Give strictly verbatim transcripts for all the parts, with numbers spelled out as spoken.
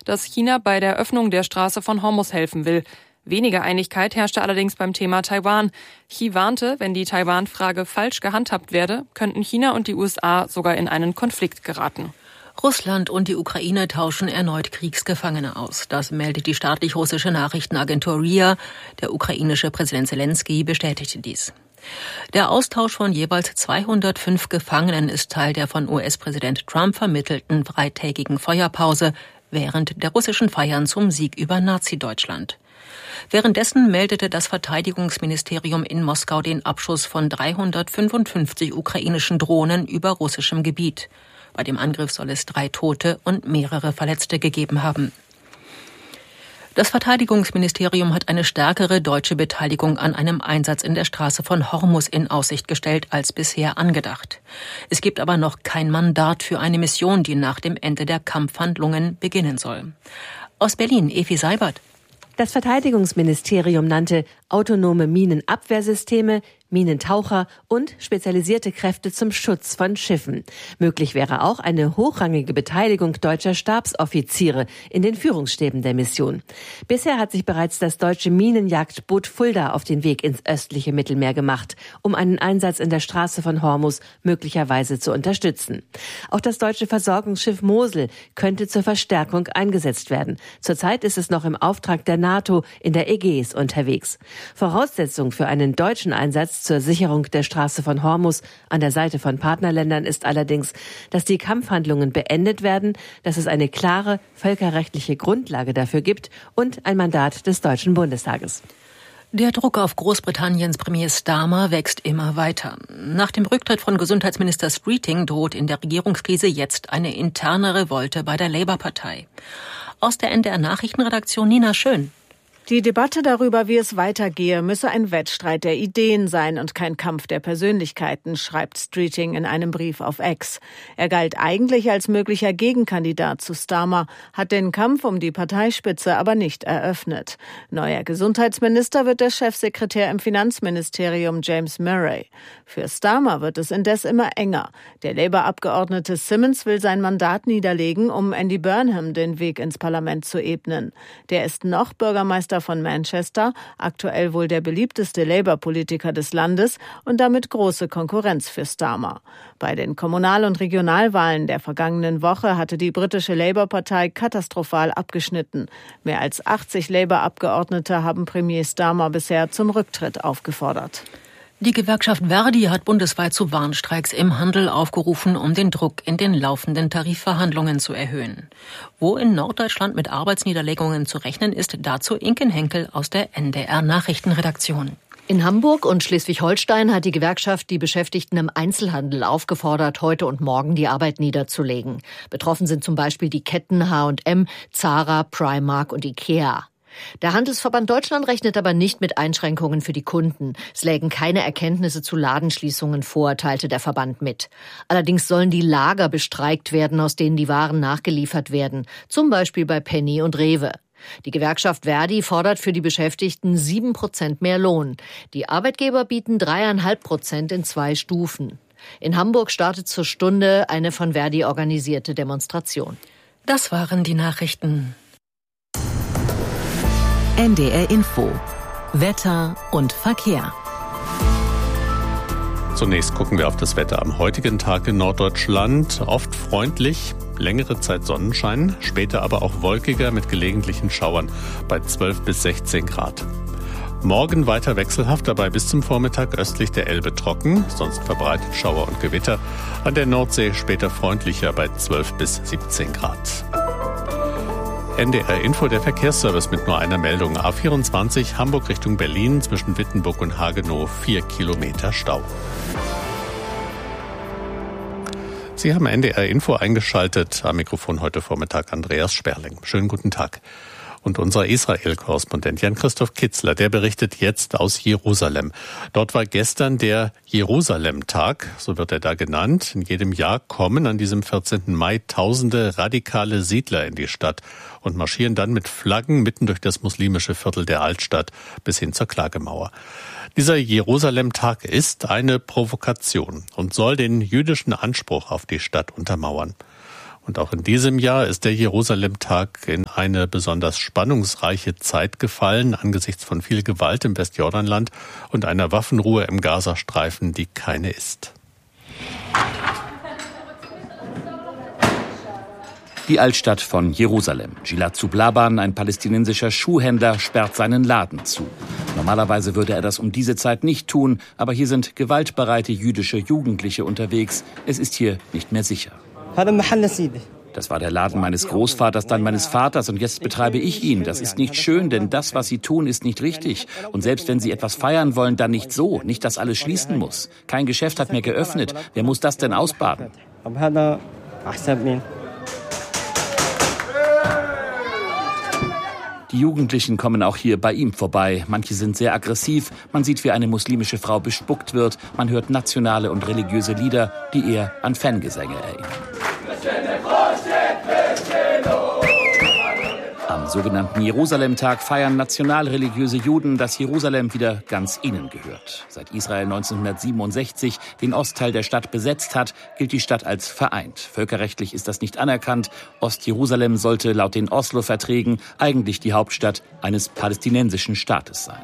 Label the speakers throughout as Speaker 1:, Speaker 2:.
Speaker 1: dass China bei der Öffnung der Straße von Hormuz helfen will. Weniger Einigkeit herrschte allerdings beim Thema Taiwan. Xi warnte, wenn die Taiwan-Frage falsch gehandhabt werde, könnten China und die U S A sogar in einen Konflikt geraten.
Speaker 2: Russland und die Ukraine tauschen erneut Kriegsgefangene aus. Das meldet die staatlich-russische Nachrichtenagentur R I A. Der ukrainische Präsident Zelensky bestätigte dies. Der Austausch von jeweils zweihundertfünf Gefangenen ist Teil der von U S-Präsident Trump vermittelten dreitägigen Feuerpause während der russischen Feiern zum Sieg über Nazi-Deutschland. Währenddessen meldete das Verteidigungsministerium in Moskau den Abschuss von dreihundertfünfundfünfzig ukrainischen Drohnen über russischem Gebiet. Bei dem Angriff soll es drei Tote und mehrere Verletzte gegeben haben. Das Verteidigungsministerium hat eine stärkere deutsche Beteiligung an einem Einsatz in der Straße von Hormuz in Aussicht gestellt als bisher angedacht. Es gibt aber noch kein Mandat für eine Mission, die nach dem Ende der Kampfhandlungen beginnen soll. Aus Berlin, Evi Seibert.
Speaker 3: Das Verteidigungsministerium nannte autonome Minenabwehrsysteme, Minentaucher und spezialisierte Kräfte zum Schutz von Schiffen. Möglich wäre auch eine hochrangige Beteiligung deutscher Stabsoffiziere in den Führungsstäben der Mission. Bisher hat sich bereits das deutsche Minenjagdboot Fulda auf den Weg ins östliche Mittelmeer gemacht, um einen Einsatz in der Straße von Hormuz möglicherweise zu unterstützen. Auch das deutsche Versorgungsschiff Mosel könnte zur Verstärkung eingesetzt werden. Zurzeit ist es noch im Auftrag der NATO in der Ägäis unterwegs. Voraussetzung für einen deutschen Einsatz zur Sicherung der Straße von Hormuz an der Seite von Partnerländern ist allerdings, dass die Kampfhandlungen beendet werden, dass es eine klare völkerrechtliche Grundlage dafür gibt und ein Mandat des Deutschen Bundestages.
Speaker 2: Der Druck auf Großbritanniens Premier Starmer wächst immer weiter. Nach dem Rücktritt von Gesundheitsminister Streeting droht in der Regierungskrise jetzt eine interne Revolte bei der Labour-Partei. Aus der N D R-Nachrichtenredaktion Nina Schön.
Speaker 4: Die Debatte darüber, wie es weitergehe, müsse ein Wettstreit der Ideen sein und kein Kampf der Persönlichkeiten, schreibt Streeting in einem Brief auf X. Er galt eigentlich als möglicher Gegenkandidat zu Starmer, hat den Kampf um die Parteispitze aber nicht eröffnet. Neuer Gesundheitsminister wird der Chefsekretär im Finanzministerium James Murray. Für Starmer wird es indes immer enger. Der Labour-Abgeordnete Simmons will sein Mandat niederlegen, um Andy Burnham den Weg ins Parlament zu ebnen. Der ist noch Bürgermeister von Manchester, aktuell wohl der beliebteste Labour-Politiker des Landes und damit große Konkurrenz für Starmer. Bei den Kommunal- und Regionalwahlen der vergangenen Woche hatte die britische Labour-Partei katastrophal abgeschnitten. Mehr als achtzig Labour-Abgeordnete haben Premier Starmer bisher zum Rücktritt aufgefordert.
Speaker 2: Die Gewerkschaft Verdi hat bundesweit zu Warnstreiks im Handel aufgerufen, um den Druck in den laufenden Tarifverhandlungen zu erhöhen. Wo in Norddeutschland mit Arbeitsniederlegungen zu rechnen ist, dazu Inken Henkel aus der N D R-Nachrichtenredaktion.
Speaker 5: In Hamburg und Schleswig-Holstein hat die Gewerkschaft die Beschäftigten im Einzelhandel aufgefordert, heute und morgen die Arbeit niederzulegen. Betroffen sind zum Beispiel die Ketten H und M, Zara, Primark und Ikea. Der Handelsverband Deutschland rechnet aber nicht mit Einschränkungen für die Kunden. Es lägen keine Erkenntnisse zu Ladenschließungen vor, teilte der Verband mit. Allerdings sollen die Lager bestreikt werden, aus denen die Waren nachgeliefert werden, zum Beispiel bei Penny und Rewe. Die Gewerkschaft Verdi fordert für die Beschäftigten sieben Prozent mehr Lohn. Die Arbeitgeber bieten dreieinhalb Prozent in zwei Stufen. In Hamburg startet zur Stunde eine von Verdi organisierte Demonstration.
Speaker 2: Das waren die Nachrichten.
Speaker 6: N D R Info. Wetter und Verkehr.
Speaker 7: Zunächst gucken wir auf das Wetter am heutigen Tag in Norddeutschland. Oft freundlich, längere Zeit Sonnenschein, später aber auch wolkiger mit gelegentlichen Schauern bei zwölf bis sechzehn Grad. Morgen weiter wechselhaft, dabei bis zum Vormittag östlich der Elbe trocken, sonst verbreitet Schauer und Gewitter. An der Nordsee später freundlicher bei zwölf bis siebzehn Grad. N D R Info, der Verkehrsservice mit nur einer Meldung. A vierundzwanzig Hamburg Richtung Berlin zwischen Wittenburg und Hagenow, vier Kilometer Stau. Sie haben N D R Info eingeschaltet. Am Mikrofon heute Vormittag Andreas Sperling. Schönen guten Tag. Und unser Israel-Korrespondent Jan-Christoph Kitzler, der berichtet jetzt aus Jerusalem. Dort war gestern der Jerusalem-Tag, so wird er da genannt. In jedem Jahr kommen an diesem vierzehnten Mai tausende radikale Siedler in die Stadt und marschieren dann mit Flaggen mitten durch das muslimische Viertel der Altstadt bis hin zur Klagemauer. Dieser Jerusalem-Tag ist eine Provokation und soll den jüdischen Anspruch auf die Stadt untermauern. Und auch in diesem Jahr ist der Jerusalem-Tag in eine besonders spannungsreiche Zeit gefallen, angesichts von viel Gewalt im Westjordanland und einer Waffenruhe im Gazastreifen, die keine ist.
Speaker 8: Die Altstadt von Jerusalem. Gilad Zublaban, ein palästinensischer Schuhhändler, sperrt seinen Laden zu. Normalerweise würde er das um diese Zeit nicht tun, aber hier sind gewaltbereite jüdische Jugendliche unterwegs. Es ist hier nicht mehr sicher. Das war der Laden meines Großvaters, dann meines Vaters und jetzt betreibe ich ihn. Das ist nicht schön, denn das, was sie tun, ist nicht richtig. Und selbst wenn sie etwas feiern wollen, dann nicht so. Nicht, dass alles schließen muss. Kein Geschäft hat mehr geöffnet. Wer muss das denn ausbaden? Die Jugendlichen kommen auch hier bei ihm vorbei. Manche sind sehr aggressiv. Man sieht, wie eine muslimische Frau bespuckt wird. Man hört nationale und religiöse Lieder, die eher an Fangesänge erinnern. Am sogenannten Jerusalem-Tag feiern nationalreligiöse Juden, dass Jerusalem wieder ganz ihnen gehört. Seit Israel neunzehnhundertsiebenundsechzig den Ostteil der Stadt besetzt hat, gilt die Stadt als vereint. Völkerrechtlich ist das nicht anerkannt. Ostjerusalem sollte laut den Oslo-Verträgen eigentlich die Hauptstadt eines palästinensischen Staates sein.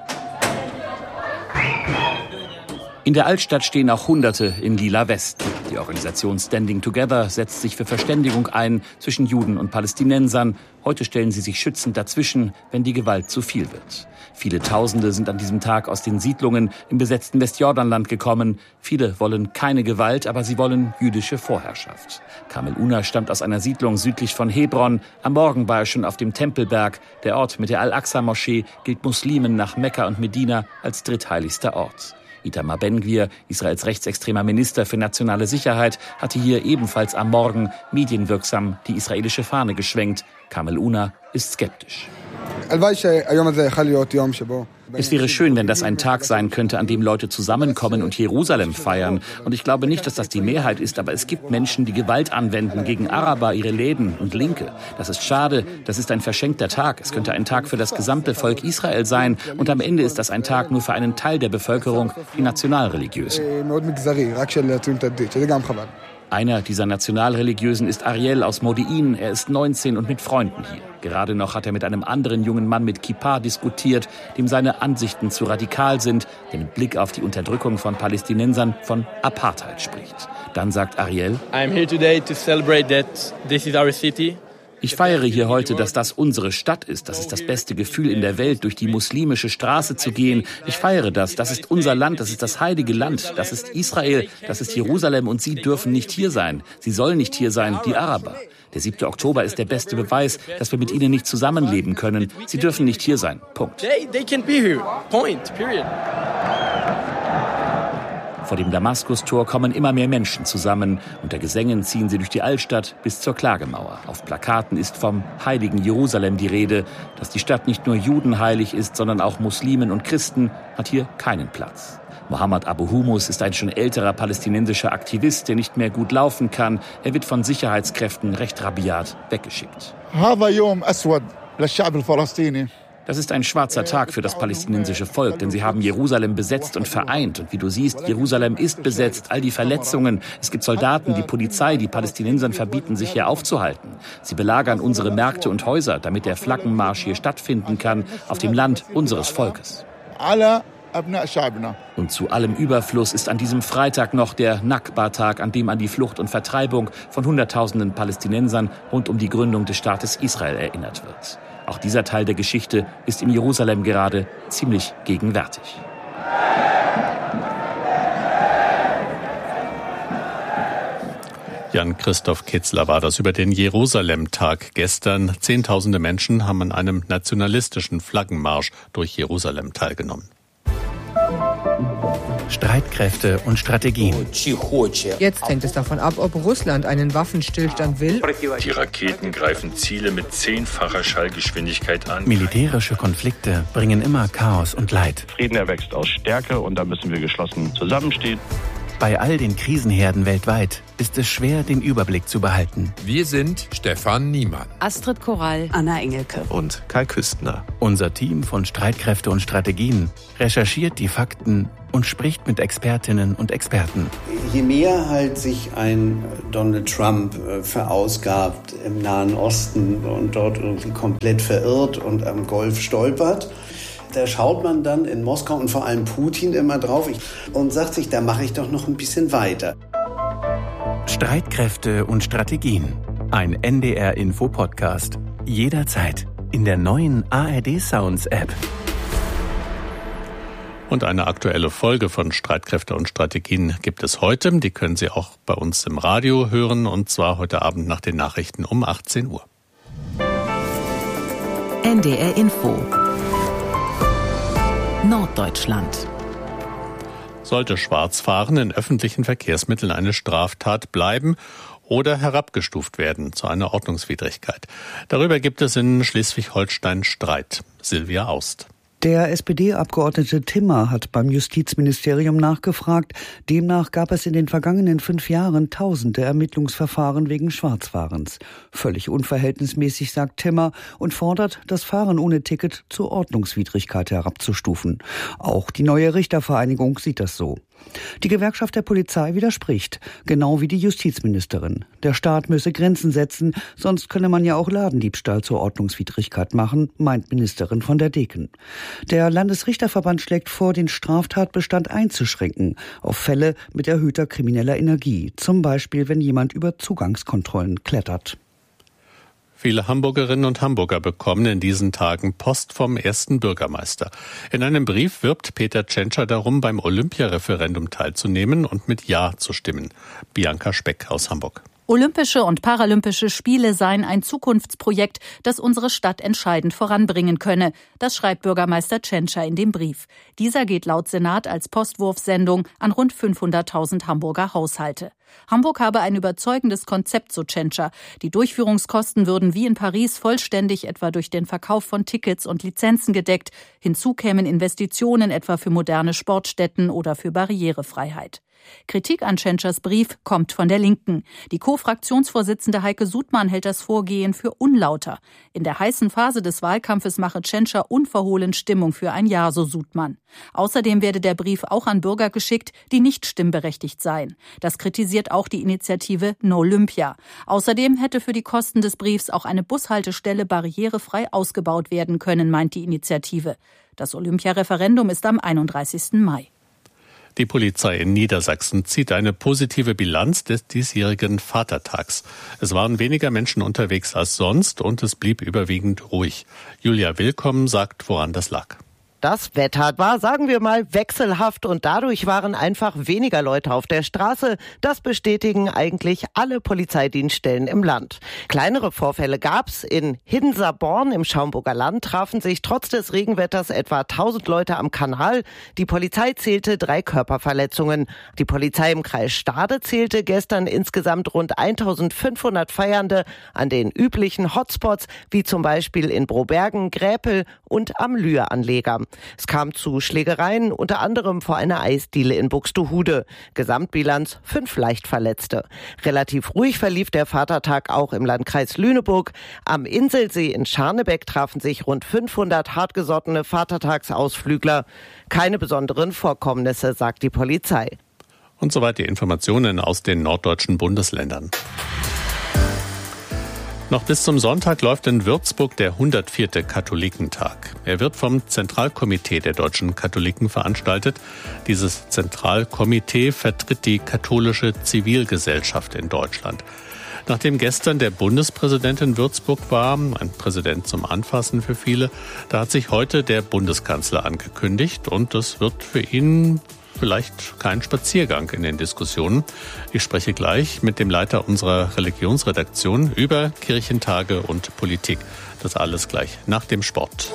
Speaker 8: In der Altstadt stehen auch Hunderte in lila Westen. Die Organisation Standing Together setzt sich für Verständigung ein zwischen Juden und Palästinensern. Heute stellen sie sich schützend dazwischen, wenn die Gewalt zu viel wird. Viele Tausende sind an diesem Tag aus den Siedlungen im besetzten Westjordanland gekommen. Viele wollen keine Gewalt, aber sie wollen jüdische Vorherrschaft. Kamel Una stammt aus einer Siedlung südlich von Hebron. Am Morgen war er schon auf dem Tempelberg. Der Ort mit der Al-Aqsa-Moschee gilt Muslimen nach Mekka und Medina als drittheiligster Ort. Itamar Ben-Gvir, Israels rechtsextremer Minister für nationale Sicherheit, hatte hier ebenfalls am Morgen medienwirksam die israelische Fahne geschwenkt. Kamel Una ist skeptisch. Es wäre schön, wenn das ein Tag sein könnte, an dem Leute zusammenkommen und Jerusalem feiern. Und ich glaube nicht, dass das die Mehrheit ist, aber es gibt Menschen, die Gewalt anwenden gegen Araber, ihre Läden und Linke. Das ist schade, das ist ein verschenkter Tag. Es könnte ein Tag für das gesamte Volk Israel sein. Und am Ende ist das ein Tag nur für einen Teil der Bevölkerung, die Nationalreligiösen. Einer dieser Nationalreligiösen ist Ariel aus Modi'in. Er ist neunzehn und mit Freunden hier. Gerade noch hat er mit einem anderen jungen Mann mit Kippa diskutiert, dem seine Ansichten zu radikal sind, der mit Blick auf die Unterdrückung von Palästinensern von Apartheid spricht. Dann sagt Ariel:
Speaker 9: I'm here today to celebrate that this is our city.
Speaker 8: Ich feiere hier heute, dass das unsere Stadt ist. Das ist das beste Gefühl in der Welt, durch die muslimische Straße zu gehen. Ich feiere das. Das ist unser Land. Das ist das heilige Land. Das ist Israel. Das ist Jerusalem. Und Sie dürfen nicht hier sein. Sie sollen nicht hier sein, die Araber. Der siebte Oktober ist der beste Beweis, dass wir mit ihnen nicht zusammenleben können. Sie dürfen nicht hier sein. Punkt.
Speaker 9: They, they can't be here. Point. Period.
Speaker 8: Vor dem Damaskustor kommen immer mehr Menschen zusammen. Unter Gesängen ziehen sie durch die Altstadt bis zur Klagemauer. Auf Plakaten ist vom heiligen Jerusalem die Rede. Dass die Stadt nicht nur Juden heilig ist, sondern auch Muslimen und Christen, hat hier keinen Platz. Mohammed Abu Humus ist ein schon älterer palästinensischer Aktivist, der nicht mehr gut laufen kann. Er wird von Sicherheitskräften recht rabiat weggeschickt. Das ist ein schwarzer Tag für das palästinensische Volk, denn sie haben Jerusalem besetzt und vereint. Und wie du siehst, Jerusalem ist besetzt, all die Verletzungen. Es gibt Soldaten, die Polizei, die Palästinensern verbieten, sich hier aufzuhalten. Sie belagern unsere Märkte und Häuser, damit der Flaggenmarsch hier stattfinden kann, auf dem Land unseres Volkes. Und zu allem Überfluss ist an diesem Freitag noch der Nakba-Tag, an dem an die Flucht und Vertreibung von Hunderttausenden Palästinensern rund um die Gründung des Staates Israel erinnert wird. Auch dieser Teil der Geschichte ist in Jerusalem gerade ziemlich gegenwärtig.
Speaker 7: Jan-Christoph Kitzler war das über den Jerusalem-Tag gestern. Zehntausende Menschen haben an einem nationalistischen Flaggenmarsch durch Jerusalem teilgenommen.
Speaker 10: Streitkräfte und Strategien.
Speaker 11: Jetzt hängt es davon ab, ob Russland einen Waffenstillstand will.
Speaker 12: Die Raketen greifen Ziele mit zehnfacher Schallgeschwindigkeit an.
Speaker 10: Militärische Konflikte bringen immer Chaos und Leid.
Speaker 13: Frieden erwächst aus Stärke und da müssen wir geschlossen zusammenstehen.
Speaker 10: Bei all den Krisenherden weltweit ist es schwer, den Überblick zu behalten.
Speaker 13: Wir sind Stefan Niemann,
Speaker 14: Astrid Korall,
Speaker 15: Anna Engelke
Speaker 16: und Kai Küstner.
Speaker 10: Unser Team von Streitkräfte und Strategien recherchiert die Fakten und spricht mit Expertinnen und Experten.
Speaker 17: Je mehr halt sich ein Donald Trump verausgabt im Nahen Osten und dort irgendwie komplett verirrt und am Golf stolpert, da schaut man dann in Moskau und vor allem Putin immer drauf und sagt sich, da mache ich doch noch ein bisschen weiter.
Speaker 10: Streitkräfte und Strategien. Ein N D R-Info-Podcast. Jederzeit in der neuen A R D-Sounds-App.
Speaker 7: Und eine aktuelle Folge von Streitkräfte und Strategien gibt es heute. Die können Sie auch bei uns im Radio hören, und zwar heute Abend nach den Nachrichten um achtzehn Uhr.
Speaker 6: N D R-Info. Norddeutschland.
Speaker 7: Sollte Schwarzfahren in öffentlichen Verkehrsmitteln eine Straftat bleiben oder herabgestuft werden zu einer Ordnungswidrigkeit? Darüber gibt es in Schleswig-Holstein Streit. Silvia Aust.
Speaker 18: Der S P D-Abgeordnete Timmer hat beim Justizministerium nachgefragt. Demnach gab es in den vergangenen fünf Jahren tausende Ermittlungsverfahren wegen Schwarzfahrens. Völlig unverhältnismäßig, sagt Timmer, und fordert, das Fahren ohne Ticket zur Ordnungswidrigkeit herabzustufen. Auch die neue Richtervereinigung sieht das so. Die Gewerkschaft der Polizei widerspricht, genau wie die Justizministerin. Der Staat müsse Grenzen setzen, sonst könne man ja auch Ladendiebstahl zur Ordnungswidrigkeit machen, meint Ministerin von der Deken. Der Landesrichterverband schlägt vor, den Straftatbestand einzuschränken auf Fälle mit erhöhter krimineller Energie, zum Beispiel wenn jemand über Zugangskontrollen klettert.
Speaker 7: Viele Hamburgerinnen und Hamburger bekommen in diesen Tagen Post vom ersten Bürgermeister. In einem Brief wirbt Peter Tschentscher darum, beim Olympiareferendum teilzunehmen und mit Ja zu stimmen. Bianca Speck aus Hamburg.
Speaker 19: Olympische und Paralympische Spiele seien ein Zukunftsprojekt, das unsere Stadt entscheidend voranbringen könne. Das schreibt Bürgermeister Tschentscher in dem Brief. Dieser geht laut Senat als Postwurfsendung an rund fünfhunderttausend Hamburger Haushalte. Hamburg habe ein überzeugendes Konzept, so Tschentscher. Die Durchführungskosten würden wie in Paris vollständig etwa durch den Verkauf von Tickets und Lizenzen gedeckt. Hinzu kämen Investitionen etwa für moderne Sportstätten oder für Barrierefreiheit. Kritik an Tschentschers Brief kommt von der Linken. Die Co-Fraktionsvorsitzende Heike Sudmann hält das Vorgehen für unlauter. In der heißen Phase des Wahlkampfes mache Tschentscher unverhohlen Stimmung für ein Ja, so Sudmann. Außerdem werde der Brief auch an Bürger geschickt, die nicht stimmberechtigt seien. Das kritisiert auch die Initiative No Olympia. Außerdem hätte für die Kosten des Briefs auch eine Bushaltestelle barrierefrei ausgebaut werden können, meint die Initiative. Das Olympiareferendum ist am einunddreißigsten Mai.
Speaker 7: Die Polizei in Niedersachsen zieht eine positive Bilanz des diesjährigen Vatertags. Es waren weniger Menschen unterwegs als sonst und es blieb überwiegend ruhig. Julia Willkommen sagt, woran das lag.
Speaker 20: Das Wetter war, sagen wir mal, wechselhaft und dadurch waren einfach weniger Leute auf der Straße. Das bestätigen eigentlich alle Polizeidienststellen im Land. Kleinere Vorfälle gab's. In Hiddensaborn im Schaumburger Land trafen sich trotz des Regenwetters etwa tausend Leute am Kanal. Die Polizei zählte drei Körperverletzungen. Die Polizei im Kreis Stade zählte gestern insgesamt rund eintausendfünfhundert Feiernde an den üblichen Hotspots, wie zum Beispiel in Brobergen, Gräpel und am Lühr-Anleger. Es kam zu Schlägereien, unter anderem vor einer Eisdiele in Buxtehude. Gesamtbilanz fünf Leichtverletzte. Relativ ruhig verlief der Vatertag auch im Landkreis Lüneburg. Am Inselsee in Scharnebeck trafen sich rund fünfhundert hartgesottene Vatertagsausflügler. Keine besonderen Vorkommnisse, sagt die Polizei.
Speaker 7: Und soweit die Informationen aus den norddeutschen Bundesländern. Noch bis zum Sonntag läuft in Würzburg der hundertvierte Katholikentag. Er wird vom Zentralkomitee der deutschen Katholiken veranstaltet. Dieses Zentralkomitee vertritt die katholische Zivilgesellschaft in Deutschland. Nachdem gestern der Bundespräsident in Würzburg war, ein Präsident zum Anfassen für viele, da hat sich heute der Bundeskanzler angekündigt und es wird für ihn vielleicht kein Spaziergang in den Diskussionen. Ich spreche gleich mit dem Leiter unserer Religionsredaktion über Kirchentage und Politik. Das alles gleich nach dem Sport.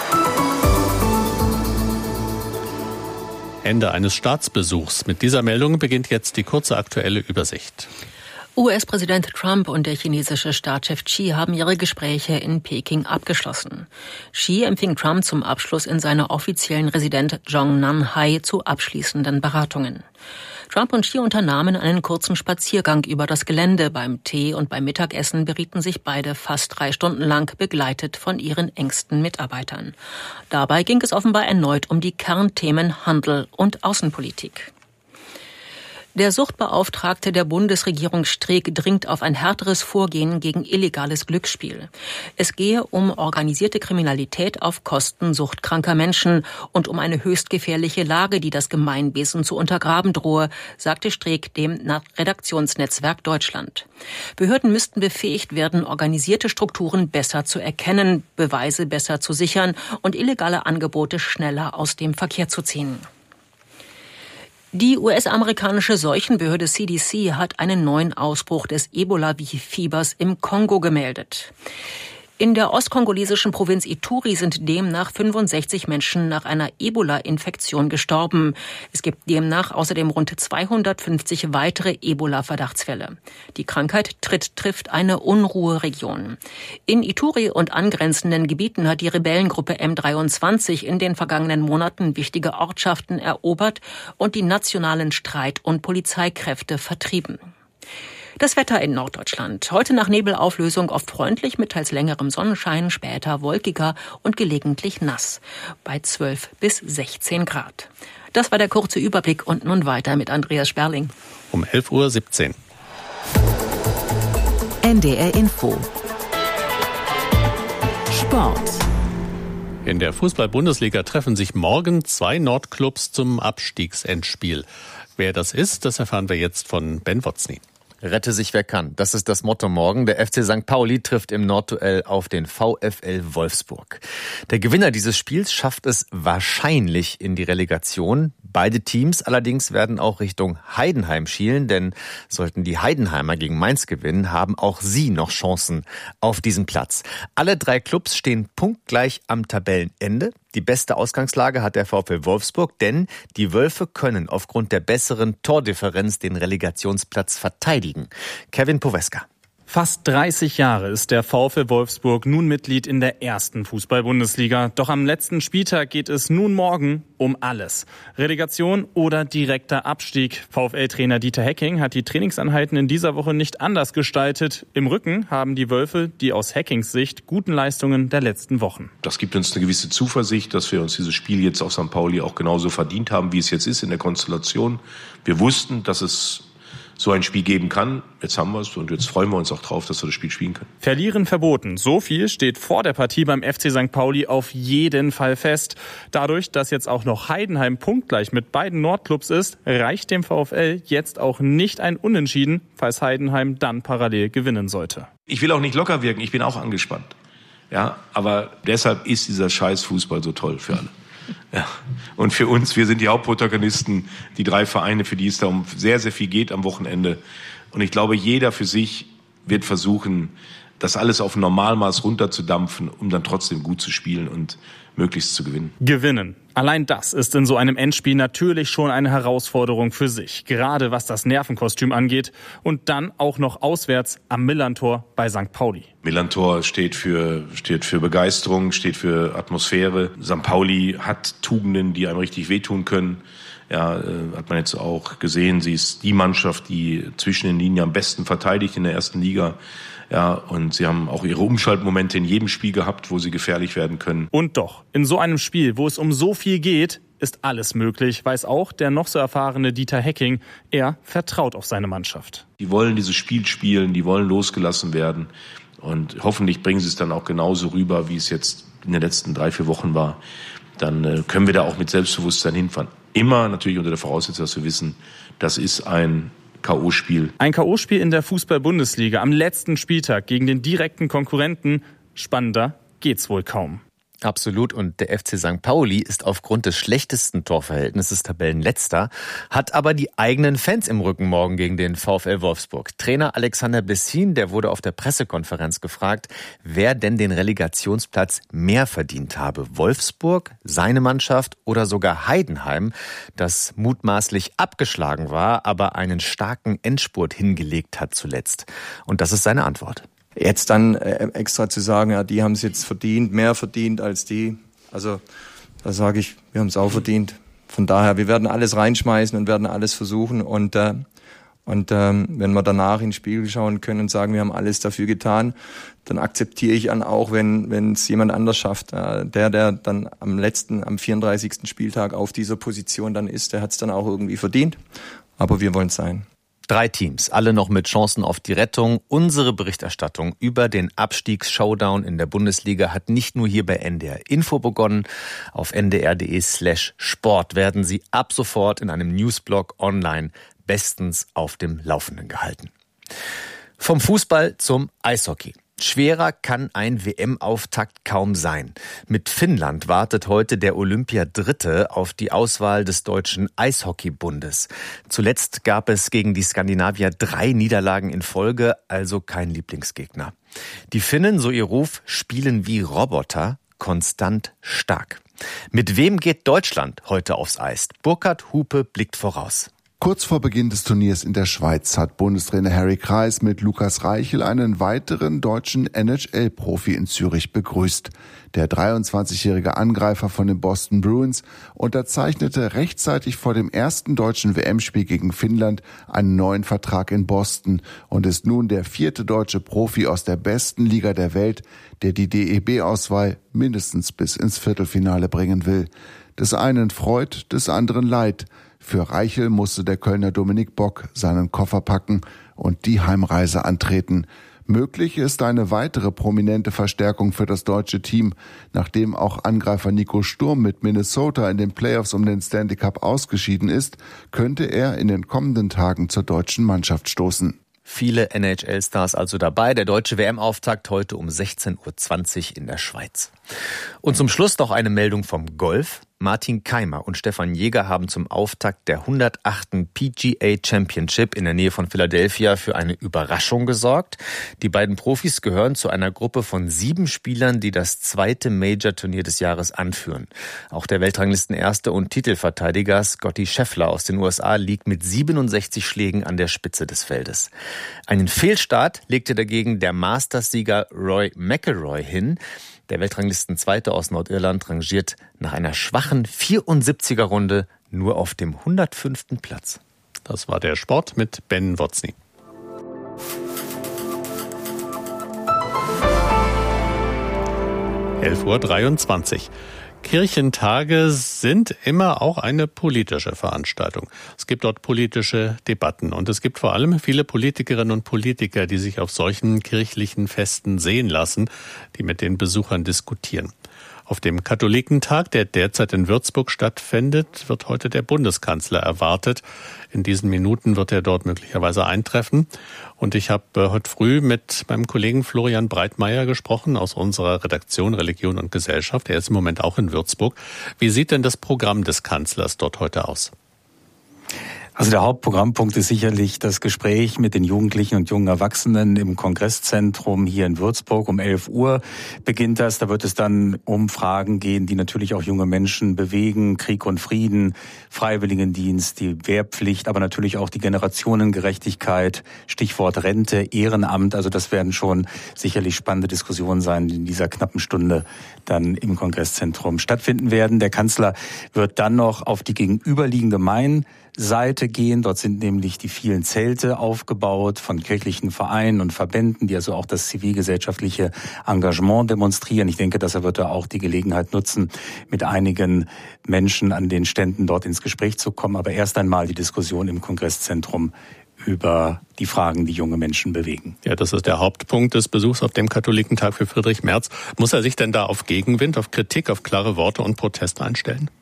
Speaker 7: Ende eines Staatsbesuchs. Mit dieser Meldung beginnt jetzt die kurze aktuelle Übersicht.
Speaker 2: U S-Präsident Trump und der chinesische Staatschef Xi haben ihre Gespräche in Peking abgeschlossen. Xi empfing Trump zum Abschluss in seiner offiziellen Residenz Zhongnanhai zu abschließenden Beratungen. Trump und Xi unternahmen einen kurzen Spaziergang über das Gelände. Beim Tee und beim Mittagessen berieten sich beide fast drei Stunden lang, begleitet von ihren engsten Mitarbeitern. Dabei ging es offenbar erneut um die Kernthemen Handel und Außenpolitik. Der Suchtbeauftragte der Bundesregierung Streeck dringt auf ein härteres Vorgehen gegen illegales Glücksspiel. Es gehe um organisierte Kriminalität auf Kosten suchtkranker Menschen und um eine höchst gefährliche Lage, die das Gemeinwesen zu untergraben drohe, sagte Streeck dem Redaktionsnetzwerk Deutschland. Behörden müssten befähigt werden, organisierte Strukturen besser zu erkennen, Beweise besser zu sichern und illegale Angebote schneller aus dem Verkehr zu ziehen. Die U S-amerikanische Seuchenbehörde C D C hat einen neuen Ausbruch des Ebola-Fiebers im Kongo gemeldet. In der ostkongolesischen Provinz Ituri sind demnach fünfundsechzig Menschen nach einer Ebola-Infektion gestorben. Es gibt demnach außerdem rund zweihundertfünfzig weitere Ebola-Verdachtsfälle. Die Krankheit tritt, trifft eine Unruheregion. In Ituri und angrenzenden Gebieten hat die Rebellengruppe M dreiundzwanzig in den vergangenen Monaten wichtige Ortschaften erobert und die nationalen Streit- und Polizeikräfte vertrieben. Das Wetter in Norddeutschland. Heute nach Nebelauflösung oft freundlich mit teils längerem Sonnenschein, später wolkiger und gelegentlich nass. Bei zwölf bis sechzehn Grad. Das war der kurze Überblick und nun weiter mit Andreas Sperling.
Speaker 7: Um elf Uhr siebzehn.
Speaker 6: N D R Info. Sport.
Speaker 7: In der Fußball-Bundesliga treffen sich morgen zwei Nordclubs zum Abstiegsendspiel. Wer das ist, das erfahren wir jetzt von Ben Wotzny.
Speaker 14: Rette sich wer kann. Das ist das Motto morgen. Der F C Sankt Pauli trifft im Nordduell auf den VfL Wolfsburg. Der Gewinner dieses Spiels schafft es wahrscheinlich in die Relegation. Beide Teams allerdings werden auch Richtung Heidenheim schielen, denn sollten die Heidenheimer gegen Mainz gewinnen, haben auch sie noch Chancen auf diesen Platz. Alle drei Clubs stehen punktgleich am Tabellenende. Die beste Ausgangslage hat der VfL Wolfsburg, denn die Wölfe können aufgrund der besseren Tordifferenz den Relegationsplatz verteidigen. Kevin Poweska.
Speaker 15: Fast dreißig Jahre ist der VfL Wolfsburg nun Mitglied in der ersten Fußball-Bundesliga. Doch am letzten Spieltag geht es nun morgen um alles. Relegation oder direkter Abstieg. VfL-Trainer Dieter Hecking hat die Trainingseinheiten in dieser Woche nicht anders gestaltet. Im Rücken haben die Wölfe die aus Hackings Sicht guten Leistungen der letzten Wochen.
Speaker 16: Das gibt uns eine gewisse Zuversicht, dass wir uns dieses Spiel jetzt auf Sankt Pauli auch genauso verdient haben, wie es jetzt ist in der Konstellation. Wir wussten, dass es so ein Spiel geben kann. Jetzt haben wir es und jetzt freuen wir uns auch drauf, dass wir das Spiel spielen können.
Speaker 15: Verlieren verboten. So viel steht vor der Partie beim F C Sankt Pauli auf jeden Fall fest. Dadurch, dass jetzt auch noch Heidenheim punktgleich mit beiden Nordclubs ist, reicht dem VfL jetzt auch nicht ein Unentschieden, falls Heidenheim dann parallel gewinnen sollte.
Speaker 16: Ich will auch nicht locker wirken, ich bin auch angespannt. Ja, aber deshalb ist dieser scheiß Fußball so toll für alle. Ja. Und für uns, wir sind die Hauptprotagonisten, die drei Vereine, für die es da um sehr, sehr viel geht am Wochenende. Und ich glaube, jeder für sich wird versuchen, das alles auf Normalmaß runterzudampfen, um dann trotzdem gut zu spielen und möglichst zu gewinnen.
Speaker 15: Gewinnen. Allein das ist in so einem Endspiel natürlich schon eine Herausforderung für sich. Gerade was das Nervenkostüm angeht. Und dann auch noch auswärts am Millerntor bei Sankt Pauli.
Speaker 16: Millerntor steht für, steht für Begeisterung, steht für Atmosphäre. Sankt Pauli hat Tugenden, die einem richtig wehtun können. Ja, äh, hat man jetzt auch gesehen. Sie ist die Mannschaft, die zwischen den Linien am besten verteidigt in der ersten Liga. Ja, und sie haben auch ihre Umschaltmomente in jedem Spiel gehabt, wo sie gefährlich werden können.
Speaker 15: Und doch, in so einem Spiel, wo es um so viel geht, ist alles möglich, weiß auch der noch so erfahrene Dieter Hecking. Er vertraut auf seine Mannschaft.
Speaker 16: Die wollen dieses Spiel spielen, die wollen losgelassen werden. Und hoffentlich bringen sie es dann auch genauso rüber, wie es jetzt in den letzten drei, vier Wochen war. Dann äh, können wir da auch mit Selbstbewusstsein hinfahren. Immer natürlich unter der Voraussetzung, dass wir wissen, das ist ein K O-Spiel.
Speaker 15: Ein K O-Spiel in der Fußball-Bundesliga am letzten Spieltag gegen den direkten Konkurrenten. Spannender geht's wohl kaum.
Speaker 14: Absolut. Und der F C Sankt Pauli ist aufgrund des schlechtesten Torverhältnisses Tabellenletzter, hat aber die eigenen Fans im Rücken morgen gegen den VfL Wolfsburg. Trainer Alexander Bessin, der wurde auf der Pressekonferenz gefragt, wer denn den Relegationsplatz mehr verdient habe. Wolfsburg, seine Mannschaft oder sogar Heidenheim, das mutmaßlich abgeschlagen war, aber einen starken Endspurt hingelegt hat zuletzt. Und das ist seine Antwort.
Speaker 11: Jetzt dann äh, extra zu sagen, ja, die haben es jetzt verdient, mehr verdient als die. Also da sage ich, wir haben es auch verdient.
Speaker 21: von daher, wir werden alles reinschmeißen und werden alles versuchen und äh, Und ähm, wenn wir danach in den Spiegel schauen können und sagen, wir haben alles dafür getan, dann akzeptiere ich dann auch, wenn wenn es jemand anders schafft. Äh, der, der dann am letzten, am vierunddreißigsten Spieltag auf dieser Position dann ist, der hat es dann auch irgendwie verdient. Aber wir wollen es sein.
Speaker 14: Drei Teams, alle noch mit Chancen auf die Rettung. Unsere Berichterstattung über den Abstiegs-Showdown in der Bundesliga hat nicht nur hier bei N D R Info begonnen. Auf ndr.de slash Sport werden Sie ab sofort in einem Newsblog online bestens auf dem Laufenden gehalten. Vom Fußball zum Eishockey. Schwerer kann ein W M-Auftakt kaum sein. Mit Finnland wartet heute der Olympiadritte auf die Auswahl des Deutschen Eishockeybundes. Zuletzt gab es gegen die Skandinavier drei Niederlagen in Folge, also kein Lieblingsgegner. Die Finnen, so ihr Ruf, spielen wie Roboter, konstant stark. Mit wem geht Deutschland heute aufs Eis? Burkhard Hupe blickt voraus.
Speaker 22: Kurz vor Beginn des Turniers in der Schweiz hat Bundestrainer Harry Kreis mit Lukas Reichel einen weiteren deutschen N H L-Profi in Zürich begrüßt. Der dreiundzwanzigjährige Angreifer von den Boston Bruins unterzeichnete rechtzeitig vor dem ersten deutschen W M-Spiel gegen Finnland einen neuen Vertrag in Boston und ist nun der vierte deutsche Profi aus der besten Liga der Welt, der die D E B-Auswahl mindestens bis ins Viertelfinale bringen will. Des einen Freud, des anderen Leid. Für Reichel musste der Kölner Dominik Bock seinen Koffer packen und die Heimreise antreten. Möglich ist eine weitere prominente Verstärkung für das deutsche Team. Nachdem auch Angreifer Nico Sturm mit Minnesota in den Playoffs um den Stanley Cup ausgeschieden ist, könnte er in den kommenden Tagen zur deutschen Mannschaft stoßen.
Speaker 14: Viele N H L-Stars also dabei. Der deutsche W M-Auftakt heute um sechzehn Uhr zwanzig in der Schweiz. Und zum Schluss noch eine Meldung vom Golf. Martin Keimer und Stefan Jäger haben zum Auftakt der hundertachten P G A Championship in der Nähe von Philadelphia für eine Überraschung gesorgt. Die beiden Profis gehören zu einer Gruppe von sieben Spielern, die das zweite Major-Turnier des Jahres anführen. Auch der Weltranglistenerste und Titelverteidiger Scottie Scheffler aus den U S A liegt mit siebenundsechzig Schlägen an der Spitze des Feldes. Einen Fehlstart legte dagegen der Masters-Sieger Roy McIlroy hin. Der Weltranglistenzweite aus Nordirland rangiert nach einer schwachen vierundsiebziger Runde nur auf dem hundertfünften Platz.
Speaker 7: Das war der Sport mit Ben Wotzny. elf Uhr dreiundzwanzig. Kirchentage sind immer auch eine politische Veranstaltung. Es gibt dort politische Debatten und es gibt vor allem viele Politikerinnen und Politiker, die sich auf solchen kirchlichen Festen sehen lassen, die mit den Besuchern diskutieren. Auf dem Katholikentag, der derzeit in Würzburg stattfindet, wird heute der Bundeskanzler erwartet. In diesen Minuten wird er dort möglicherweise eintreffen. Und ich habe heute früh mit meinem Kollegen Florian Breitmeier gesprochen aus unserer Redaktion Religion und Gesellschaft. Er ist im Moment auch in Würzburg. Wie sieht denn das Programm des Kanzlers dort heute aus?
Speaker 23: Also der Hauptprogrammpunkt ist sicherlich das Gespräch mit den Jugendlichen und jungen Erwachsenen im Kongresszentrum hier in Würzburg. Um elf Uhr beginnt das. Da wird es dann um Fragen gehen, die natürlich auch junge Menschen bewegen. Krieg und Frieden, Freiwilligendienst, die Wehrpflicht, aber natürlich auch die Generationengerechtigkeit, Stichwort Rente, Ehrenamt. Also das werden schon sicherlich spannende Diskussionen sein, die in dieser knappen Stunde dann im Kongresszentrum stattfinden werden. Der Kanzler wird dann noch auf die gegenüberliegende Main Seite gehen. Dort sind nämlich die vielen Zelte aufgebaut von kirchlichen Vereinen und Verbänden, die also auch das zivilgesellschaftliche Engagement demonstrieren. Ich denke, dass er wird da auch die Gelegenheit nutzen, mit einigen Menschen an den Ständen dort ins Gespräch zu kommen. Aber erst einmal die Diskussion im Kongresszentrum über die Fragen, die junge Menschen bewegen.
Speaker 7: Ja, das ist der Hauptpunkt des Besuchs auf dem Katholikentag für Friedrich Merz. Muss er sich denn da auf Gegenwind, auf Kritik, auf klare Worte und Protest einstellen?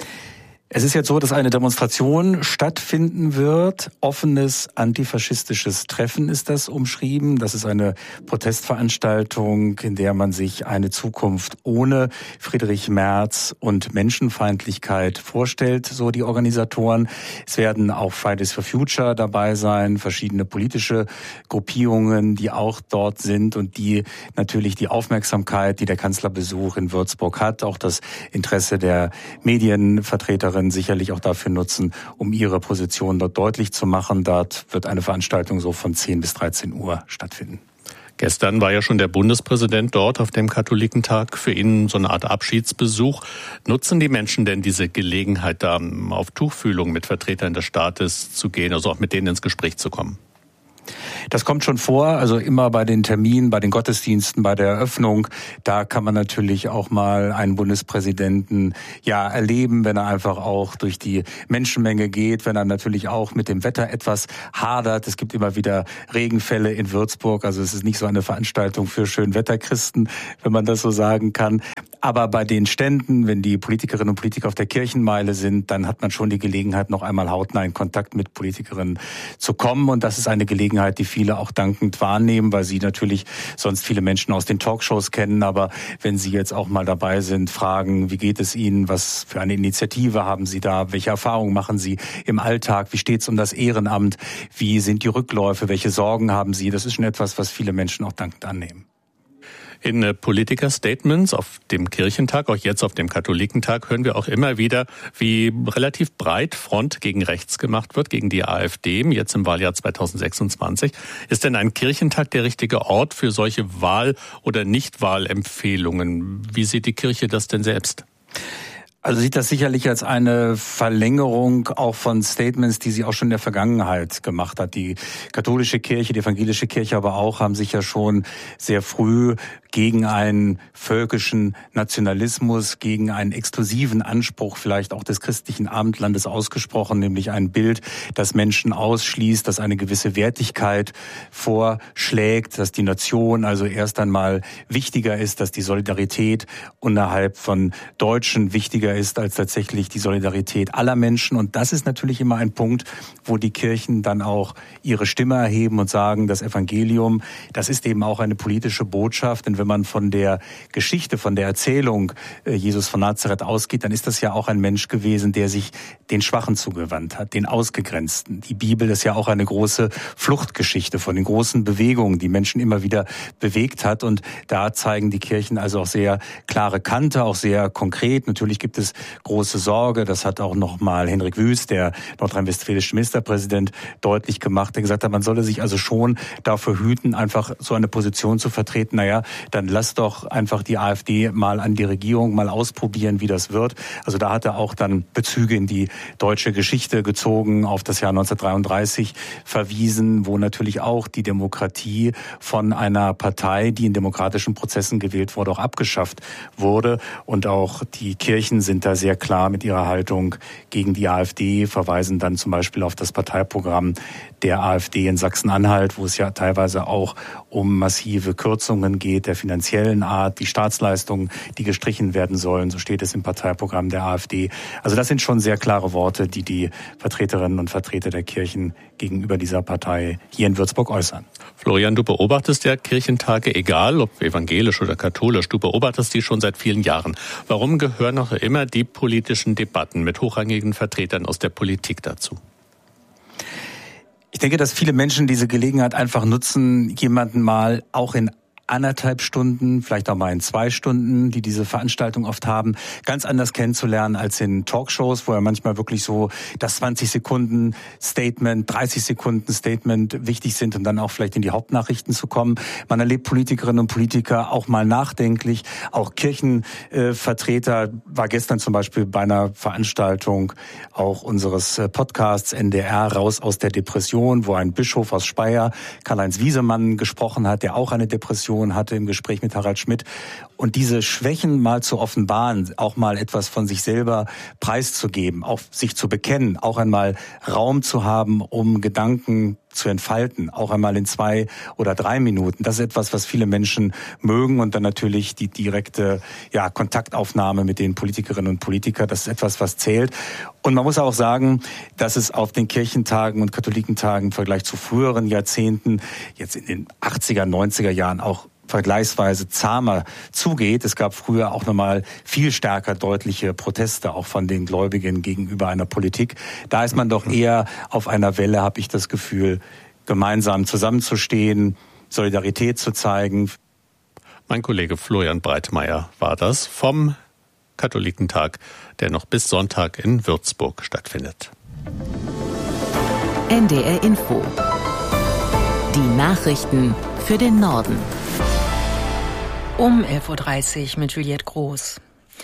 Speaker 23: Es ist jetzt so, dass eine Demonstration stattfinden wird. Offenes antifaschistisches Treffen ist das umschrieben. Das ist eine Protestveranstaltung, in der man sich eine Zukunft ohne Friedrich Merz und Menschenfeindlichkeit vorstellt, so die Organisatoren. Es werden auch Fridays for Future dabei sein, verschiedene politische Gruppierungen, die auch dort sind und die natürlich die Aufmerksamkeit, die der Kanzlerbesuch in Würzburg hat, auch das Interesse der Medienvertreterinnen sicherlich auch dafür nutzen, um ihre Position dort deutlich zu machen. Dort wird eine Veranstaltung so von zehn bis dreizehn Uhr stattfinden.
Speaker 7: Gestern war ja schon der Bundespräsident dort auf dem Katholikentag, für ihn so eine Art Abschiedsbesuch. Nutzen die Menschen denn diese Gelegenheit, da auf Tuchfühlung mit Vertretern des Staates zu gehen, also auch mit denen ins Gespräch zu kommen?
Speaker 23: Das kommt schon vor, also immer bei den Terminen, bei den Gottesdiensten, bei der Eröffnung. Da kann man natürlich auch mal einen Bundespräsidenten ja erleben, wenn er einfach auch durch die Menschenmenge geht, wenn er natürlich auch mit dem Wetter etwas hadert. Es gibt immer wieder Regenfälle in Würzburg, also es ist nicht so eine Veranstaltung für Schönwetterchristen, wenn man das so sagen kann. Aber bei den Ständen, wenn die Politikerinnen und Politiker auf der Kirchenmeile sind, dann hat man schon die Gelegenheit, noch einmal hautnah in Kontakt mit Politikerinnen zu kommen. Und das ist eine Gelegenheit, die viele auch dankend wahrnehmen, weil sie natürlich sonst viele Menschen aus den Talkshows kennen. Aber wenn sie jetzt auch mal dabei sind, fragen, wie geht es Ihnen, was für eine Initiative haben Sie da, welche Erfahrungen machen Sie im Alltag, wie steht es um das Ehrenamt, wie sind die Rückläufe, welche Sorgen haben Sie, das ist schon etwas, was viele Menschen auch dankend annehmen.
Speaker 7: In Politiker-Statements auf dem Kirchentag, auch jetzt auf dem Katholikentag, hören wir auch immer wieder, wie relativ breit Front gegen rechts gemacht wird, gegen die AfD, jetzt im Wahljahr zweitausendsechsundzwanzig. Ist denn ein Kirchentag der richtige Ort für solche Wahl- oder Nichtwahlempfehlungen? Wie sieht die Kirche das denn selbst?
Speaker 23: Also sieht das sicherlich als eine Verlängerung auch von Statements, die sie auch schon in der Vergangenheit gemacht hat. Die katholische Kirche, die evangelische Kirche aber auch, haben sich ja schon sehr früh gegen einen völkischen Nationalismus, gegen einen exklusiven Anspruch vielleicht auch des christlichen Abendlandes ausgesprochen, nämlich ein Bild, das Menschen ausschließt, das eine gewisse Wertigkeit vorschlägt, dass die Nation also erst einmal wichtiger ist, dass die Solidarität innerhalb von Deutschen wichtiger ist als tatsächlich die Solidarität aller Menschen. Und das ist natürlich immer ein Punkt, wo die Kirchen dann auch ihre Stimme erheben und sagen, das Evangelium, das ist eben auch eine politische Botschaft. Denn wenn man von der Geschichte, von der Erzählung Jesus von Nazareth ausgeht, dann ist das ja auch ein Mensch gewesen, der sich den Schwachen zugewandt hat, den Ausgegrenzten. Die Bibel ist ja auch eine große Fluchtgeschichte von den großen Bewegungen, die Menschen immer wieder bewegt hat. Und da zeigen die Kirchen also auch sehr klare Kante, auch sehr konkret. Natürlich gibt es große Sorge. Das hat auch nochmal Henrik Wüst, der nordrhein-westfälische Ministerpräsident, deutlich gemacht, der gesagt hat, man solle sich also schon dafür hüten, einfach so eine Position zu vertreten. Naja, dann lass doch einfach die AfD mal an die Regierung mal ausprobieren, wie das wird. Also da hat er auch dann Bezüge in die deutsche Geschichte gezogen, auf das Jahr neunzehnhundertdreiunddreißig verwiesen, wo natürlich auch die Demokratie von einer Partei, die in demokratischen Prozessen gewählt wurde, auch abgeschafft wurde. Und auch die Kirchen sind da sehr klar mit ihrer Haltung gegen die AfD, verweisen dann zum Beispiel auf das Parteiprogramm der AfD in Sachsen-Anhalt, wo es ja teilweise auch um massive Kürzungen geht, der finanziellen Art, die Staatsleistungen, die gestrichen werden sollen, so steht es im Parteiprogramm der AfD. Also das sind schon sehr klare Worte, die die Vertreterinnen und Vertreter der Kirchen gegenüber dieser Partei hier in Würzburg äußern.
Speaker 7: Florian, du beobachtest ja Kirchentage, egal ob evangelisch oder katholisch, du beobachtest die schon seit vielen Jahren. Warum gehören noch immer die politischen Debatten mit hochrangigen Vertretern aus der Politik dazu?
Speaker 23: Ich denke, dass viele Menschen diese Gelegenheit einfach nutzen, jemanden mal auch in anderthalb Stunden, vielleicht auch mal in zwei Stunden, die diese Veranstaltung oft haben, ganz anders kennenzulernen als in Talkshows, wo ja manchmal wirklich so das zwanzig Sekunden Statement, dreißig Sekunden Statement wichtig sind und dann auch vielleicht in die Hauptnachrichten zu kommen. Man erlebt Politikerinnen und Politiker auch mal nachdenklich. Auch Kirchenvertreter, äh, war gestern zum Beispiel bei einer Veranstaltung auch unseres Podcasts N D R Raus aus der Depression, wo ein Bischof aus Speyer, Karl-Heinz Wiesemann, gesprochen hat, der auch eine Depression hatte im Gespräch mit Harald Schmidt. Und diese Schwächen mal zu offenbaren, auch mal etwas von sich selber preiszugeben, auch sich zu bekennen, auch einmal Raum zu haben, um Gedanken zu entfalten, auch einmal in zwei oder drei Minuten. Das ist etwas, was viele Menschen mögen. Und dann natürlich die direkte ja, Kontaktaufnahme mit den Politikerinnen und Politikern. Das ist etwas, was zählt. Und man muss auch sagen, dass es auf den Kirchentagen und Katholikentagen im Vergleich zu früheren Jahrzehnten, jetzt in den achtziger, neunziger Jahren auch vergleichsweise zahmer zugeht. Es gab früher auch nochmal viel stärker deutliche Proteste, auch von den Gläubigen gegenüber einer Politik. Da ist man doch eher auf einer Welle, habe ich das Gefühl, gemeinsam zusammenzustehen, Solidarität zu zeigen.
Speaker 7: Mein Kollege Florian Breitmeier war das vom Katholikentag, der noch bis Sonntag in Würzburg stattfindet.
Speaker 6: N D R Info. Die Nachrichten für den Norden.
Speaker 2: Um elf Uhr dreißig mit Juliette Groß.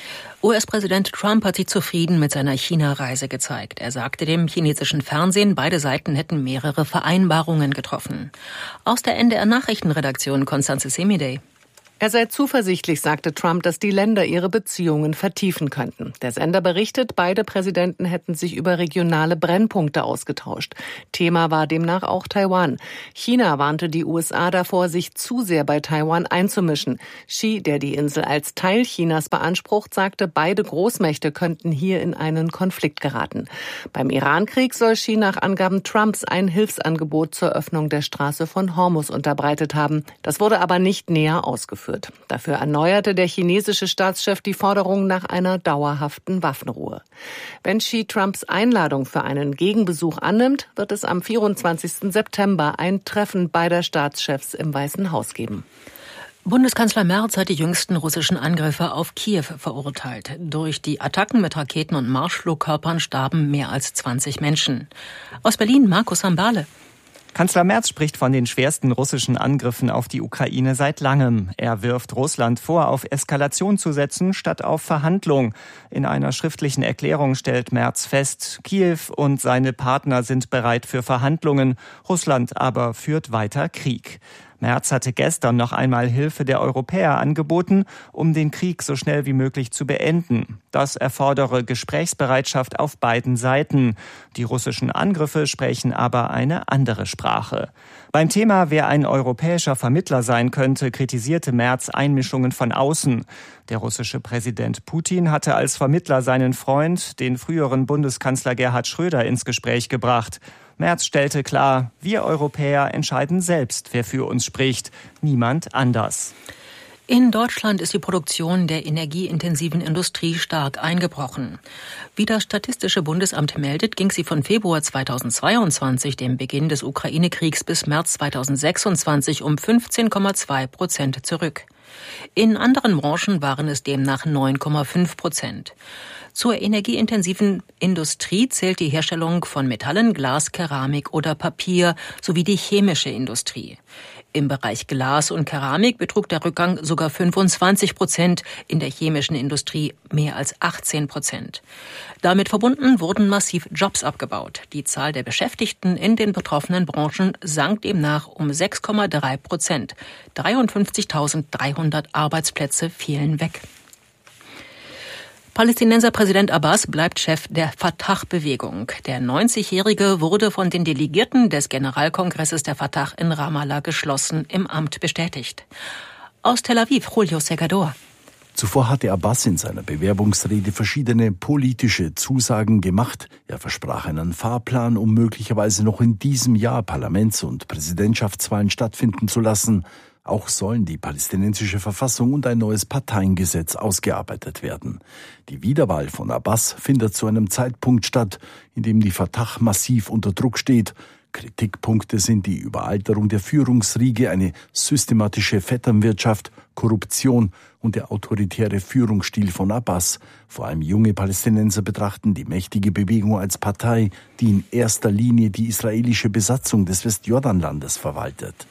Speaker 2: U S-Präsident Trump hat sich zufrieden mit seiner China-Reise gezeigt. Er sagte dem chinesischen Fernsehen, beide Seiten hätten mehrere Vereinbarungen getroffen. Aus der N D R-Nachrichtenredaktion Konstanze Semidey.
Speaker 1: Er sei zuversichtlich, sagte Trump, dass die Länder ihre Beziehungen vertiefen könnten. Der Sender berichtet, beide Präsidenten hätten sich über regionale Brennpunkte ausgetauscht. Thema war demnach auch Taiwan. China warnte die U S A davor, sich zu sehr bei Taiwan einzumischen. Xi, der die Insel als Teil Chinas beansprucht, sagte, beide Großmächte könnten hier in einen Konflikt geraten. Beim Irankrieg soll Xi nach Angaben Trumps ein Hilfsangebot zur Öffnung der Straße von Hormuz unterbreitet haben. Das wurde aber nicht näher ausgeführt. Dafür erneuerte der chinesische Staatschef die Forderung nach einer dauerhaften Waffenruhe. Wenn Xi Trumps Einladung für einen Gegenbesuch annimmt, wird es am vierundzwanzigsten September ein Treffen beider Staatschefs im Weißen Haus geben.
Speaker 2: Bundeskanzler Merz hat die jüngsten russischen Angriffe auf Kiew verurteilt. Durch die Attacken mit Raketen und Marschflugkörpern starben mehr als zwanzig Menschen. Aus Berlin Markus Sambale.
Speaker 3: Kanzler Merz spricht von den schwersten russischen Angriffen auf die Ukraine seit langem. Er wirft Russland vor, auf Eskalation zu setzen, statt auf Verhandlung. In einer schriftlichen Erklärung stellt Merz fest, Kiew und seine Partner sind bereit für Verhandlungen, Russland aber führt weiter Krieg. Merz hatte gestern noch einmal Hilfe der Europäer angeboten, um den Krieg so schnell wie möglich zu beenden. Das erfordere Gesprächsbereitschaft auf beiden Seiten. Die russischen Angriffe sprechen aber eine andere Sprache. Beim Thema, wer ein europäischer Vermittler sein könnte, kritisierte Merz Einmischungen von außen. Der russische Präsident Putin hatte als Vermittler seinen Freund, den früheren Bundeskanzler Gerhard Schröder, ins Gespräch gebracht. Merz stellte klar, wir Europäer entscheiden selbst, wer für uns spricht, niemand anders.
Speaker 2: In Deutschland ist die Produktion der energieintensiven Industrie stark eingebrochen. Wie das Statistische Bundesamt meldet, ging sie von Februar zweitausendzweiundzwanzig, dem Beginn des Ukraine-Kriegs, bis März zweitausendsechsundzwanzig um fünfzehn Komma zwei Prozent zurück. In anderen Branchen waren es demnach neun Komma fünf Prozent. Zur energieintensiven Industrie zählt die Herstellung von Metallen, Glas, Keramik oder Papier sowie die chemische Industrie. Im Bereich Glas und Keramik betrug der Rückgang sogar fünfundzwanzig Prozent, in der chemischen Industrie mehr als achtzehn Prozent. Damit verbunden wurden massiv Jobs abgebaut. Die Zahl der Beschäftigten in den betroffenen Branchen sank demnach um sechs Komma drei Prozent. dreiundfünfzigtausenddreihundert Arbeitsplätze fielen weg. Palästinenser Präsident Abbas bleibt Chef der Fatah-Bewegung. Der neunzigjährige wurde von den Delegierten des Generalkongresses der Fatah in Ramallah geschlossen im Amt bestätigt. Aus Tel Aviv, Julio Segador.
Speaker 4: Zuvor hatte Abbas in seiner Bewerbungsrede verschiedene politische Zusagen gemacht. Er versprach einen Fahrplan, um möglicherweise noch in diesem Jahr Parlaments- und Präsidentschaftswahlen stattfinden zu lassen. Auch sollen die palästinensische Verfassung und ein neues Parteiengesetz ausgearbeitet werden. Die Wiederwahl von Abbas findet zu einem Zeitpunkt statt, in dem die Fatah massiv unter Druck steht. Kritikpunkte sind die Überalterung der Führungsriege, eine systematische Vetternwirtschaft, Korruption und der autoritäre Führungsstil von Abbas. Vor allem junge Palästinenser betrachten die mächtige Bewegung als Partei, die in erster Linie die israelische Besatzung des Westjordanlandes verwaltet.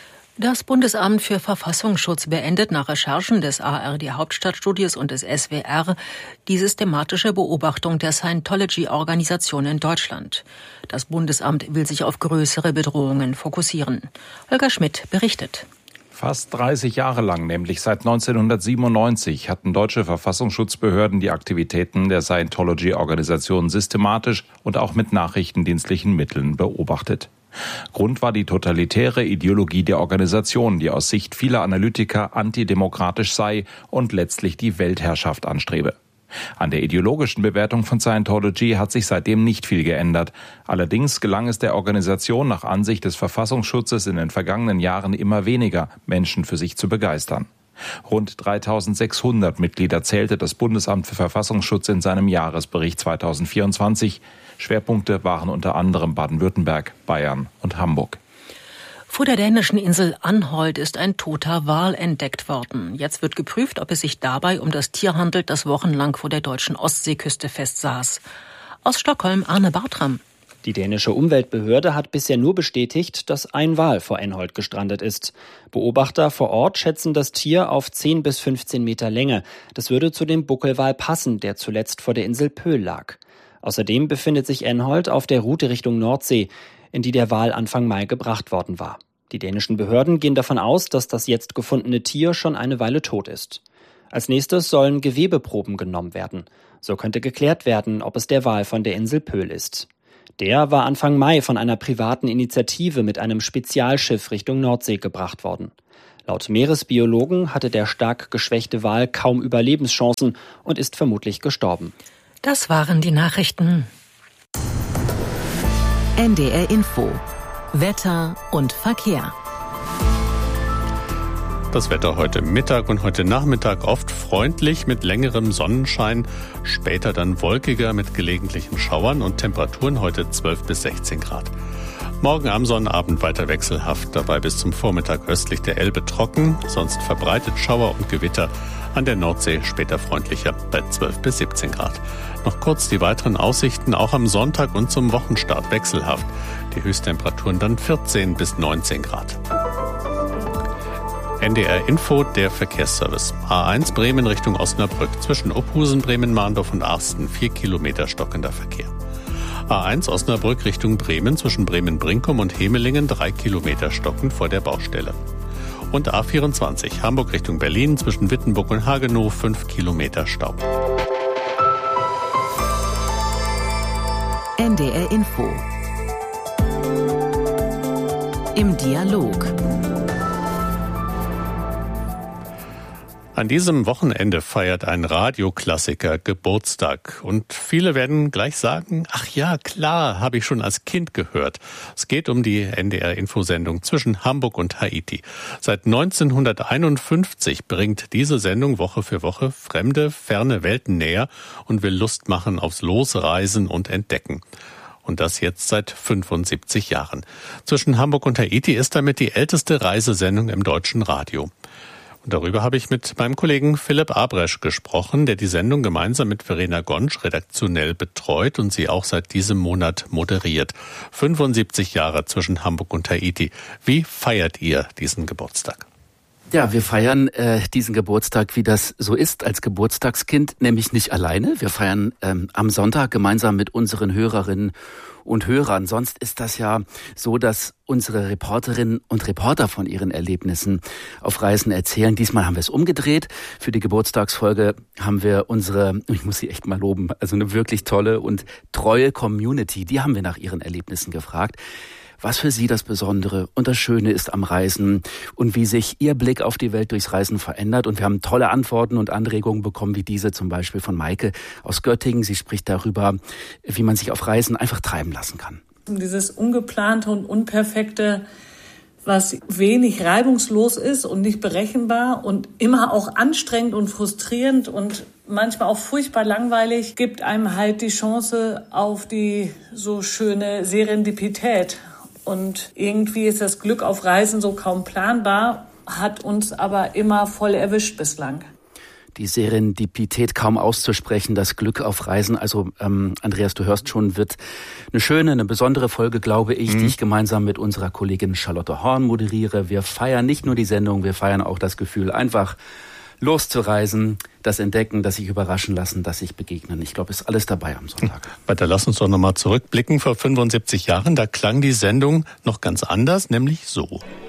Speaker 2: Das Bundesamt für Verfassungsschutz beendet nach Recherchen des A R D Hauptstadtstudios und des S W R die systematische Beobachtung der Scientology-Organisation in Deutschland. Das Bundesamt will sich auf größere Bedrohungen fokussieren. Holger Schmidt berichtet.
Speaker 24: Fast dreißig Jahre lang, nämlich seit neunzehnhundertsiebenundneunzig, hatten deutsche Verfassungsschutzbehörden die Aktivitäten der Scientology-Organisation systematisch und auch mit nachrichtendienstlichen Mitteln beobachtet. Grund war die totalitäre Ideologie der Organisation, die aus Sicht vieler Analytiker antidemokratisch sei und letztlich die Weltherrschaft anstrebe. An der ideologischen Bewertung von Scientology hat sich seitdem nicht viel geändert. Allerdings gelang es der Organisation nach Ansicht des Verfassungsschutzes in den vergangenen Jahren immer weniger, Menschen für sich zu begeistern. Rund dreitausendsechshundert Mitglieder zählte das Bundesamt für Verfassungsschutz in seinem Jahresbericht zweitausendvierundzwanzig. Schwerpunkte waren unter anderem Baden-Württemberg, Bayern und Hamburg.
Speaker 2: Vor der dänischen Insel Anholt ist ein toter Wal entdeckt worden. Jetzt wird geprüft, ob es sich dabei um das Tier handelt, das wochenlang vor der deutschen Ostseeküste festsaß. Aus Stockholm Arne Bartram.
Speaker 5: Die dänische Umweltbehörde hat bisher nur bestätigt, dass ein Wal vor Enholt gestrandet ist. Beobachter vor Ort schätzen das Tier auf zehn bis fünfzehn Meter Länge. Das würde zu dem Buckelwal passen, der zuletzt vor der Insel Pöhl lag. Außerdem befindet sich Enholt auf der Route Richtung Nordsee, in die der Wal Anfang Mai gebracht worden war. Die dänischen Behörden gehen davon aus, dass das jetzt gefundene Tier schon eine Weile tot ist. Als nächstes sollen Gewebeproben genommen werden. So könnte geklärt werden, ob es der Wal von der Insel Pöhl ist. Der war Anfang Mai von einer privaten Initiative mit einem Spezialschiff Richtung Nordsee gebracht worden. Laut Meeresbiologen hatte der stark geschwächte Wal kaum Überlebenschancen und ist vermutlich gestorben.
Speaker 2: Das waren die Nachrichten.
Speaker 6: N D R Info. Wetter und Verkehr.
Speaker 7: Das Wetter heute Mittag und heute Nachmittag oft freundlich mit längerem Sonnenschein, später dann wolkiger mit gelegentlichen Schauern und Temperaturen heute zwölf bis sechzehn Grad. Morgen am Sonnabend weiter wechselhaft, dabei bis zum Vormittag östlich der Elbe trocken, sonst verbreitet Schauer und Gewitter, an der Nordsee später freundlicher bei zwölf bis siebzehn Grad. Noch kurz die weiteren Aussichten, auch am Sonntag und zum Wochenstart wechselhaft. Die Höchsttemperaturen dann vierzehn bis neunzehn Grad. N D R Info, der Verkehrsservice. A eins Bremen Richtung Osnabrück. Zwischen Ophusen, Bremen-Mahndorf und Arsten. Vier Kilometer stockender Verkehr. A eins Osnabrück Richtung Bremen. Zwischen Bremen-Brinkum und Hemelingen. Drei Kilometer stockend vor der Baustelle. Und A vierundzwanzig Hamburg Richtung Berlin. Zwischen Wittenburg und Hagenow. Fünf Kilometer Stau.
Speaker 6: N D R Info. Im Dialog.
Speaker 7: An diesem Wochenende feiert ein Radioklassiker Geburtstag. Und viele werden gleich sagen, ach ja, klar, habe ich schon als Kind gehört. Es geht um die N D R-Infosendung zwischen Hamburg und Haiti. Seit neunzehnhunderteinundfünfzig bringt diese Sendung Woche für Woche fremde, ferne Welten näher und will Lust machen aufs Losreisen und Entdecken. Und das jetzt seit fünfundsiebzig Jahren. Zwischen Hamburg und Haiti ist damit die älteste Reisesendung im deutschen Radio. Und darüber habe ich mit meinem Kollegen Philipp Abresch gesprochen, der die Sendung gemeinsam mit Verena Gonsch redaktionell betreut und sie auch seit diesem Monat moderiert. fünfundsiebzig Jahre zwischen Hamburg und Haiti. Wie feiert ihr diesen Geburtstag?
Speaker 8: Ja, wir feiern äh, diesen Geburtstag, wie das so ist als Geburtstagskind, nämlich nicht alleine. Wir feiern ähm, am Sonntag gemeinsam mit unseren Hörerinnen und Hörern. Sonst ist das ja so, dass unsere Reporterinnen und Reporter von ihren Erlebnissen auf Reisen erzählen. Diesmal haben wir es umgedreht. Für die Geburtstagsfolge haben wir unsere, ich muss sie echt mal loben, also eine wirklich tolle und treue Community, die haben wir nach ihren Erlebnissen gefragt. Was für sie das Besondere und das Schöne ist am Reisen und wie sich ihr Blick auf die Welt durchs Reisen verändert. Und wir haben tolle Antworten und Anregungen bekommen, wie diese zum Beispiel von Maike aus Göttingen. Sie spricht darüber, wie man sich auf Reisen einfach treiben lassen kann.
Speaker 9: Dieses Ungeplante und Unperfekte, was wenig reibungslos ist und nicht berechenbar und immer auch anstrengend und frustrierend und manchmal auch furchtbar langweilig, gibt einem halt die Chance auf die so schöne Serendipität. Und irgendwie ist das Glück auf Reisen so kaum planbar, hat uns aber immer voll erwischt bislang.
Speaker 8: Die Serendipität kaum auszusprechen, das Glück auf Reisen. Also ähm, Andreas, du hörst schon, wird eine schöne, eine besondere Folge, glaube ich, mhm. die ich gemeinsam mit unserer Kollegin Charlotte Horn moderiere. Wir feiern nicht nur die Sendung, wir feiern auch das Gefühl, einfach loszureisen, das Entdecken, das sich überraschen lassen, das sich begegnen. Ich glaube, ist alles dabei am Sonntag.
Speaker 7: Weiter, lass uns doch nochmal zurückblicken. Vor fünfundsiebzig Jahren, da klang die Sendung noch ganz anders, nämlich so.